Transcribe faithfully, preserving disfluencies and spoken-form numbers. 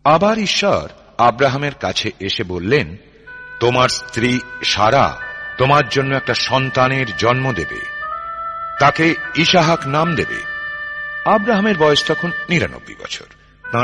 আবার ঈশ্বর আব্রাহামের কাছে এসে বললেন, তোমার স্ত্রী সারা তোমার জন্য একটা সন্তানের জন্ম দেবে, তাকে ইসাহাক নাম দেবে। আব্রাহামের বয়স তখন নিরানব্বই বছর।